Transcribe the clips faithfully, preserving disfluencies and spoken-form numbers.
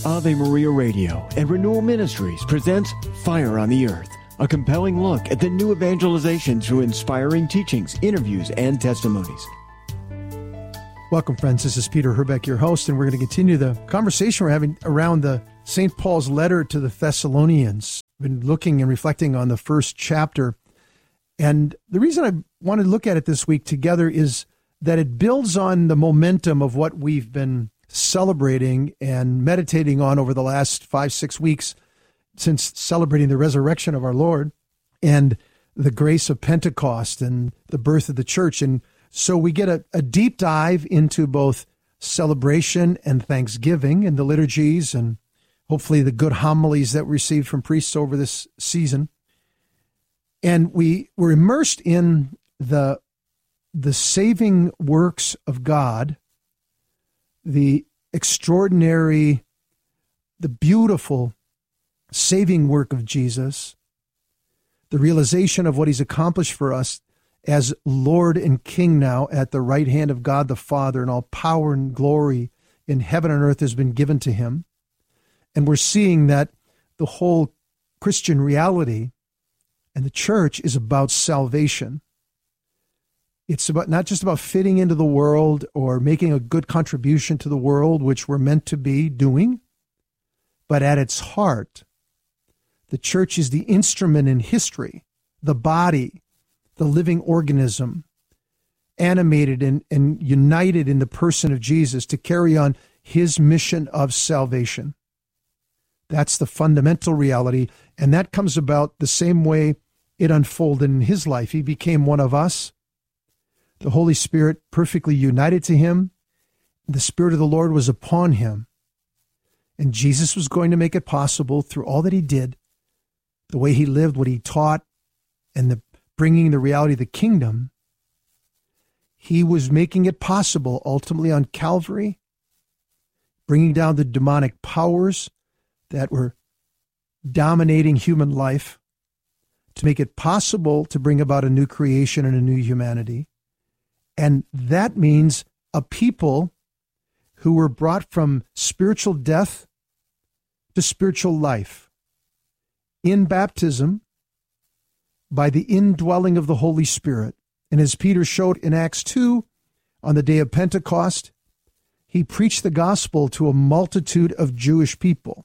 Ave Maria Radio and Renewal Ministries presents Fire on the Earth, a compelling look at the new evangelization through inspiring teachings, interviews, and testimonies. Welcome, friends. This is Peter Herbeck, your host, and we're going to continue the conversation we're having around the Saint Paul's letter to the Thessalonians. We've been looking and reflecting on the first chapter, and the reason I wanted to look at it this week together is that it builds on the momentum of what we've been celebrating and meditating on over the last five, six weeks since celebrating the resurrection of our Lord and the grace of Pentecost and the birth of the church. And so we get a, a deep dive into both celebration and thanksgiving and the liturgies and hopefully the good homilies that we received from priests over this season. And we were immersed in the, the saving works of God, the extraordinary, the beautiful saving work of Jesus, the realization of what he's accomplished for us as Lord and King now at the right hand of God the Father, and all power and glory in heaven and earth has been given to him. And we're seeing that the whole Christian reality and the church is about salvation. It's about not just about fitting into the world or making a good contribution to the world, which we're meant to be doing, but at its heart, the church is the instrument in history, the body, the living organism, animated and, and united in the person of Jesus to carry on his mission of salvation. That's the fundamental reality, and that comes about the same way it unfolded in his life. He became one of us. The Holy Spirit perfectly united to him. The Spirit of the Lord was upon him. And Jesus was going to make it possible through all that he did, the way he lived, what he taught, and the bringing the reality of the kingdom. He was making it possible ultimately on Calvary, bringing down the demonic powers that were dominating human life to make it possible to bring about a new creation and a new humanity. And that means a people who were brought from spiritual death to spiritual life in baptism by the indwelling of the Holy Spirit. And as Peter showed in Acts two, on the day of Pentecost, he preached the gospel to a multitude of Jewish people.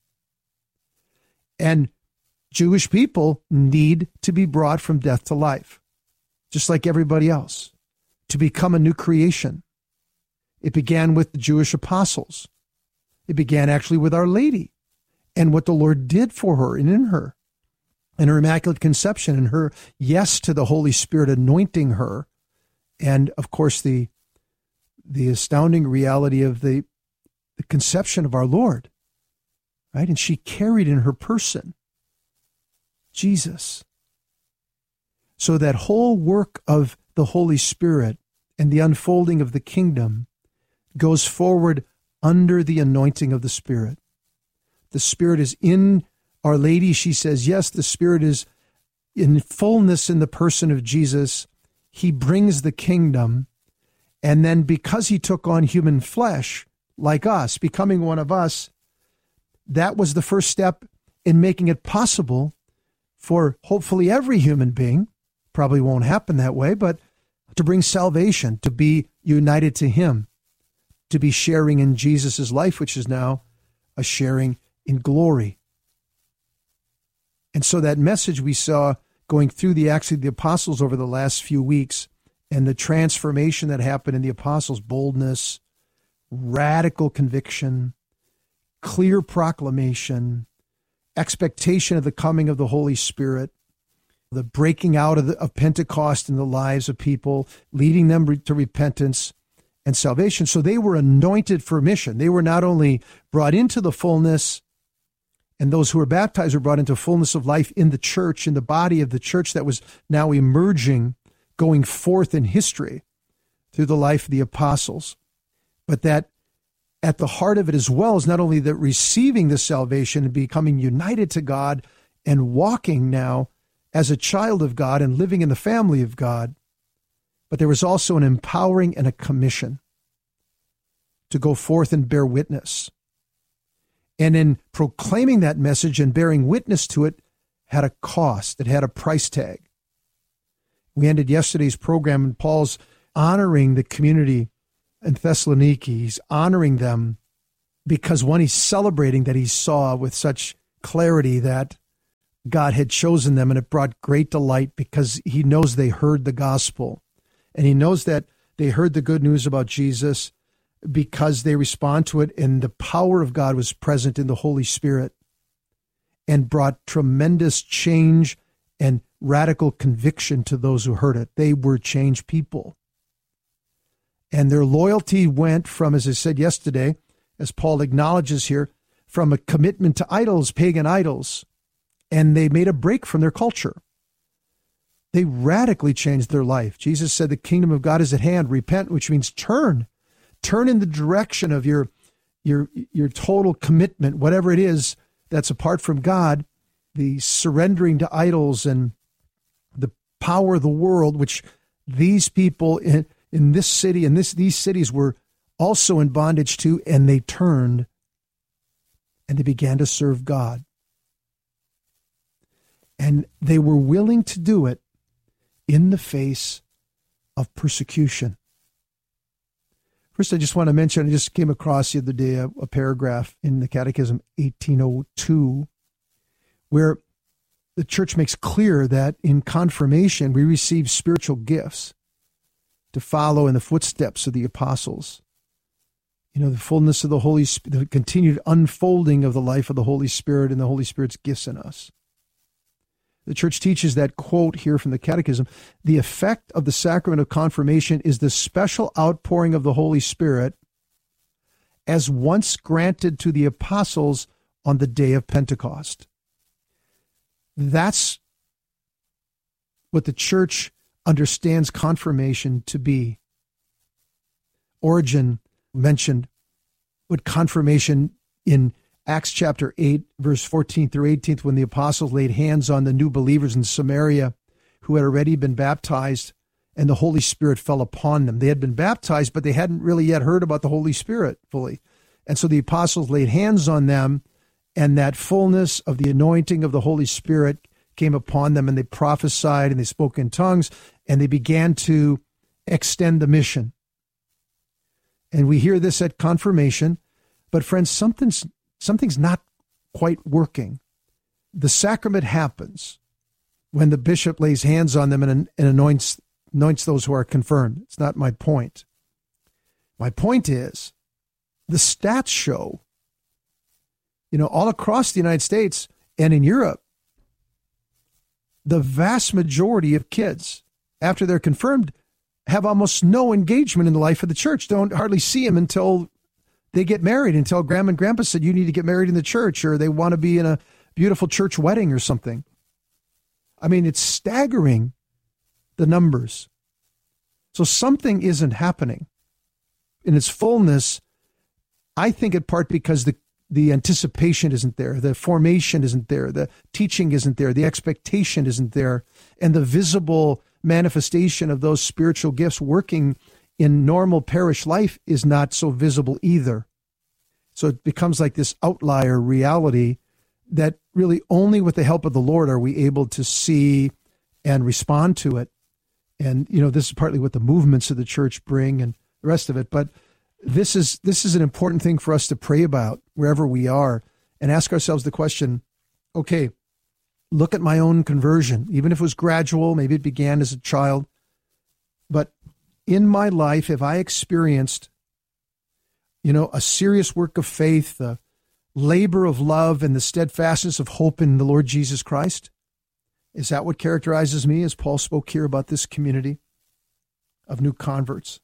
And Jewish people need to be brought from death to life, just like everybody else, to become a new creation. It began with the Jewish apostles. It began actually with Our Lady and what the Lord did for her and in her, and her Immaculate Conception and her yes to the Holy Spirit anointing her, and of course the the astounding reality of the, the conception of our Lord, right? And she carried in her person Jesus. So that whole work of the Holy Spirit and the unfolding of the kingdom goes forward under the anointing of the Spirit. The Spirit is in Our Lady. She says, yes, the Spirit is in fullness in the person of Jesus. He brings the kingdom. And then because he took on human flesh like us, becoming one of us, that was the first step in making it possible for hopefully every human being, probably won't happen that way, but to bring salvation, to be united to him, to be sharing in Jesus' life, which is now a sharing in glory. And so that message we saw going through the Acts of the Apostles over the last few weeks and the transformation that happened in the apostles' boldness, radical conviction, clear proclamation, expectation of the coming of the Holy Spirit, the breaking out of, the, of Pentecost in the lives of people, leading them re- to repentance and salvation. So they were anointed for mission. They were not only brought into the fullness, and those who were baptized were brought into fullness of life in the church, in the body of the church that was now emerging, going forth in history through the life of the apostles. But that at the heart of it as well is not only that receiving the salvation and becoming united to God and walking now as a child of God and living in the family of God, but there was also an empowering and a commission to go forth and bear witness. And in proclaiming that message and bearing witness to it had a cost. It had a price tag. We ended yesterday's program and Paul's honoring the community in Thessaloniki. He's honoring them because, one, he's celebrating that he saw with such clarity that God had chosen them, and it brought great delight because he knows they heard the gospel. And he knows that they heard the good news about Jesus because they respond to it, and the power of God was present in the Holy Spirit and brought tremendous change and radical conviction to those who heard it. They were changed people. And their loyalty went from, as I said yesterday, as Paul acknowledges here, from a commitment to idols, pagan idols, and they made a break from their culture. They radically changed their life. Jesus said the kingdom of God is at hand. Repent, which means turn. Turn in the direction of your, your, your total commitment, whatever it is that's apart from God, the surrendering to idols and the power of the world, which these people in, in this city and this these cities were also in bondage to, and they turned and they began to serve God. And they were willing to do it in the face of persecution. First, I just want to mention, I just came across the other day a, a paragraph in the Catechism eighteen oh two, where the church makes clear that in confirmation, we receive spiritual gifts to follow in the footsteps of the apostles. You know, the fullness of the Holy Spirit, the continued unfolding of the life of the Holy Spirit and the Holy Spirit's gifts in us. The church teaches that, quote here from the Catechism, the effect of the sacrament of confirmation is the special outpouring of the Holy Spirit as once granted to the apostles on the day of Pentecost. That's what the church understands confirmation to be. Origen mentioned what confirmation in Acts chapter eight, verse fourteen through eighteen, when the apostles laid hands on the new believers in Samaria who had already been baptized, and the Holy Spirit fell upon them. They had been baptized, but they hadn't really yet heard about the Holy Spirit fully. And so the apostles laid hands on them, and that fullness of the anointing of the Holy Spirit came upon them, and they prophesied, and they spoke in tongues, and they began to extend the mission. And we hear this at confirmation, but friends, something's Something's not quite working. The sacrament happens when the bishop lays hands on them and, and anoints, anoints those who are confirmed. It's not my point. My point is, the stats show, you know, all across the United States and in Europe, the vast majority of kids, after they're confirmed, have almost no engagement in the life of the church. Don't hardly see them until they get married, until grandma and grandpa said, you need to get married in the church, or they want to be in a beautiful church wedding or something. I mean, it's staggering, the numbers. So something isn't happening in its fullness. I think in part because the, the anticipation isn't there, the formation isn't there, the teaching isn't there, the expectation isn't there, and the visible manifestation of those spiritual gifts working in normal parish life is not so visible either. So it becomes like this outlier reality that really only with the help of the Lord are we able to see and respond to it. And, you know, this is partly what the movements of the church bring and the rest of it. But this is this is an important thing for us to pray about wherever we are and ask ourselves the question, okay, look at my own conversion, even if it was gradual, maybe it began as a child, but in my life, have I experienced, you know, a serious work of faith, the labor of love, and the steadfastness of hope in the Lord Jesus Christ? Is that what characterizes me, as Paul spoke here about this community of new converts?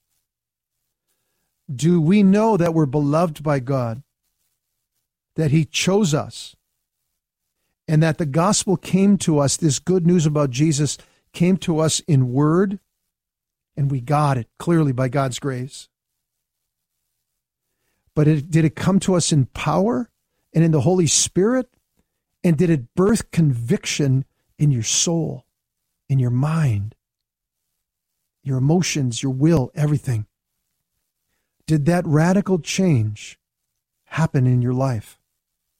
Do we know that we're beloved by God, that He chose us, and that the gospel came to us, this good news about Jesus came to us in word, and we got it clearly by God's grace? But it, did it come to us in power and in the Holy Spirit? And did it birth conviction in your soul, in your mind, your emotions, your will, everything? Did that radical change happen in your life?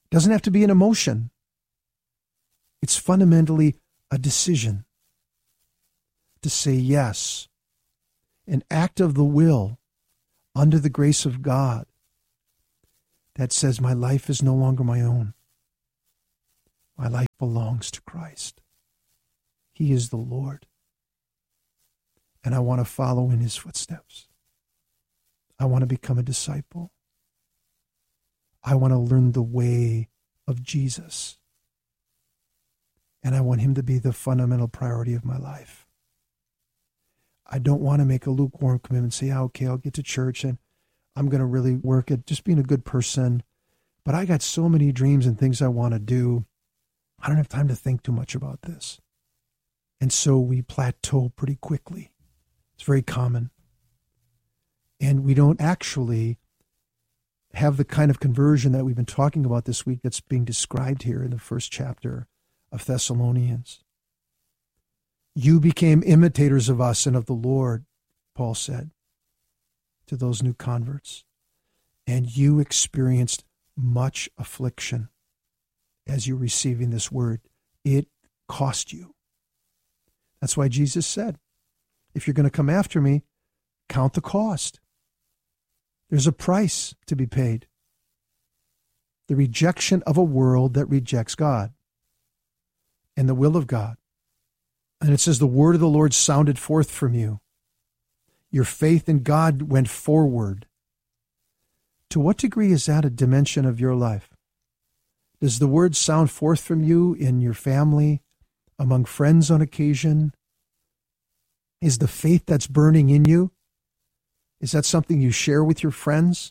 It doesn't have to be an emotion. It's fundamentally a decision to say yes, an act of the will under the grace of God that says my life is no longer my own. My life belongs to Christ. He is the Lord. And I want to follow in his footsteps. I want to become a disciple. I want to learn the way of Jesus. And I want him to be the fundamental priority of my life. I don't want to make a lukewarm commitment and say, yeah, okay, I'll get to church and I'm going to really work at just being a good person. But I got so many dreams and things I want to do. I don't have time to think too much about this. And so we plateau pretty quickly. It's very common. And we don't actually have the kind of conversion that we've been talking about this week that's being described here in the first chapter of Thessalonians. You became imitators of us and of the Lord, Paul said to those new converts. And you experienced much affliction as you're receiving this word. It cost you. That's why Jesus said, if you're going to come after me, count the cost. There's a price to be paid. The rejection of a world that rejects God and the will of God. And it says the word of the Lord sounded forth from you. Your faith in God went forward. To what degree is that a dimension of your life? Does the word sound forth from you in your family, among friends on occasion? Is the faith that's burning in you, is that something you share with your friends?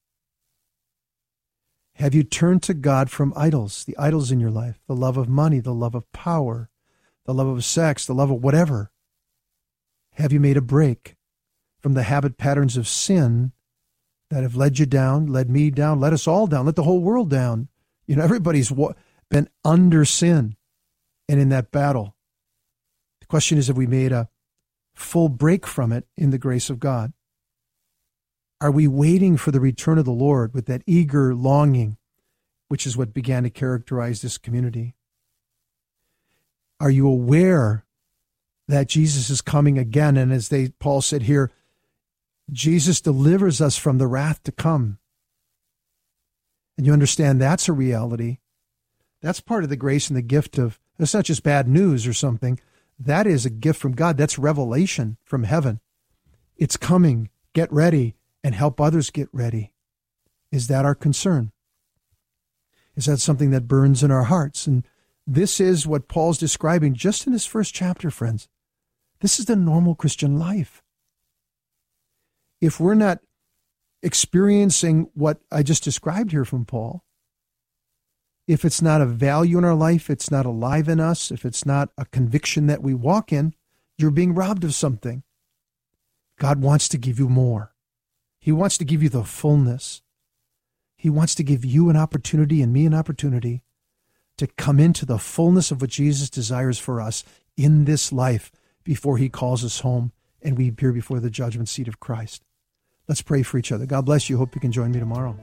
Have you turned to God from idols, the idols in your life, the love of money, the love of power, the love of sex, the love of whatever? Have you made a break from the habit patterns of sin that have led you down, led me down, led us all down, let the whole world down? You know, everybody's been under sin and in that battle. The question is, have we made a full break from it in the grace of God? Are we waiting for the return of the Lord with that eager longing, which is what began to characterize this community? Are you aware that Jesus is coming again? And as they, Paul said here, Jesus delivers us from the wrath to come. And you understand that's a reality. That's part of the grace and the gift of, it's not just bad news or something. That is a gift from God. That's revelation from heaven. It's coming. Get ready and help others get ready. Is that our concern? Is that something that burns in our hearts? And this is what Paul's describing just in his first chapter, friends. This is the normal Christian life. If we're not experiencing what I just described here from Paul, if it's not a value in our life, it's not alive in us, if it's not a conviction that we walk in, you're being robbed of something. God wants to give you more. He wants to give you the fullness. He wants to give you an opportunity and me an opportunity to come into the fullness of what Jesus desires for us in this life before he calls us home and we appear before the judgment seat of Christ. Let's pray for each other. God bless you. Hope you can join me tomorrow.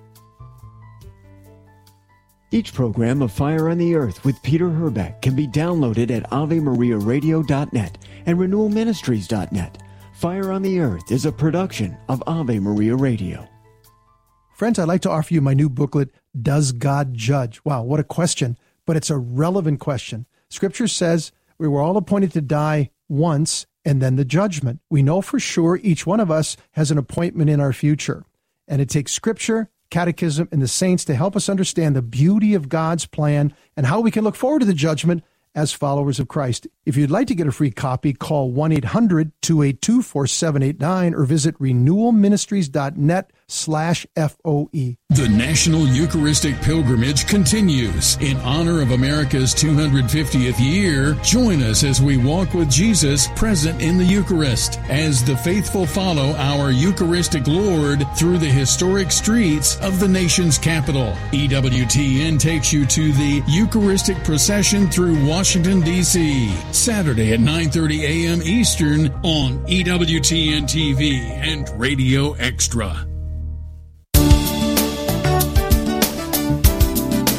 Each program of Fire on the Earth with Peter Herbeck can be downloaded at ave maria radio dot net and renewal ministries dot net. Fire on the Earth is a production of Ave Maria Radio. Friends, I'd like to offer you my new booklet, Does God Judge? Wow, what a question, but it's a relevant question. Scripture says we were all appointed to die once and then the judgment. We know for sure each one of us has an appointment in our future. And it takes Scripture, Catechism, and the saints to help us understand the beauty of God's plan and how we can look forward to the judgment as followers of Christ. If you'd like to get a free copy, call one eight hundred two eight two four seven eight nine or visit renewal ministries dot net slash F O E. The National Eucharistic Pilgrimage continues. In honor of America's two hundred fiftieth year, join us as we walk with Jesus present in the Eucharist, as the faithful follow our Eucharistic Lord through the historic streets of the nation's capital. E W T N takes you to the Eucharistic procession through Washington, D C, Saturday at nine thirty a.m. Eastern on E W T N T V and Radio Extra.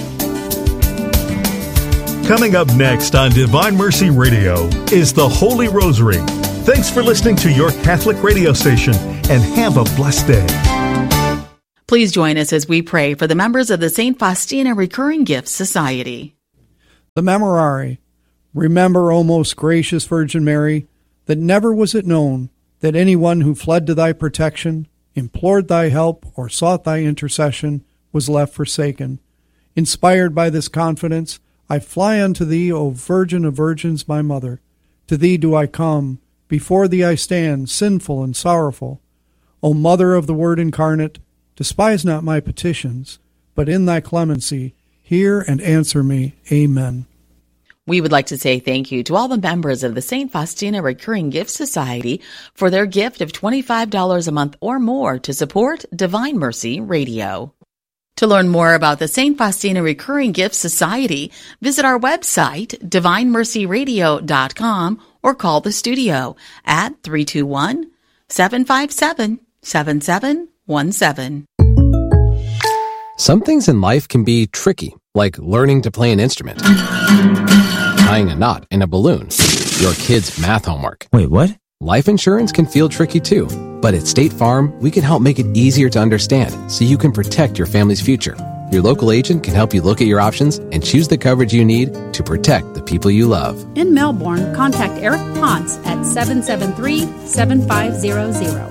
Coming up next on Divine Mercy Radio is the Holy Rosary. Thanks for listening to your Catholic radio station, and have a blessed day. Please join us as we pray for the members of the Saint Faustina Recurring Gifts Society. The Memorare. Remember, O most gracious Virgin Mary, that never was it known that anyone who fled to thy protection, implored thy help, or sought thy intercession was left forsaken. Inspired by this confidence, I fly unto thee, O Virgin of Virgins, my Mother. To thee do I come, before thee I stand, sinful and sorrowful. O Mother of the Word incarnate, despise not my petitions, but in thy clemency hear and answer me. Amen. We would like to say thank you to all the members of the Saint Faustina Recurring Gifts Society for their gift of twenty-five dollars a month or more to support Divine Mercy Radio. To learn more about the Saint Faustina Recurring Gifts Society, visit our website, divine mercy radio dot com, or call the studio at three two one, seven five seven, seven seven one seven. Some things in life can be tricky, like learning to play an instrument, tying a knot in a balloon, your kid's math homework. Wait, what? Life insurance can feel tricky too, but at State Farm, we can help make it easier to understand so you can protect your family's future. Your local agent can help you look at your options and choose the coverage you need to protect the people you love. In Melbourne, contact Eric Ponce at seven seven three, seven five zero zero.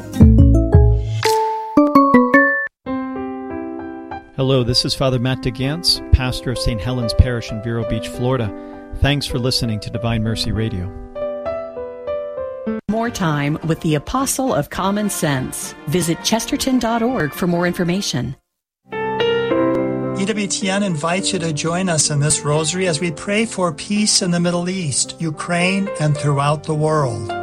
Hello, this is Father Matt DeGantz, pastor of Saint Helens Parish in Vero Beach, Florida. Thanks for listening to Divine Mercy Radio. More time with the Apostle of Common Sense. Visit chesterton dot org for more information. E W T N invites you to join us in this rosary as we pray for peace in the Middle East, Ukraine, and throughout the world.